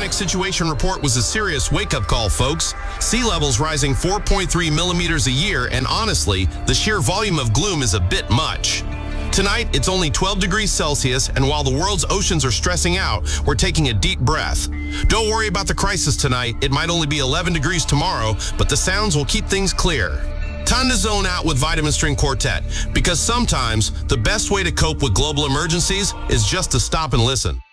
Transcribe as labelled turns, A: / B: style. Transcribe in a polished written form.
A: Oceanic Situation Report was a serious wake-up call, folks. Sea levels rising 4.3 millimeters a year, and honestly, the sheer volume of gloom is a bit much. Tonight, it's only 12 degrees Celsius, and while the world's oceans are stressing out, we're taking a deep breath. Don't worry about the crisis tonight. It might only be 11 degrees tomorrow, but the sounds will keep things clear. Time to zone out with Vitamin String Quartet, because sometimes the best way to cope with global emergencies is just to stop and listen.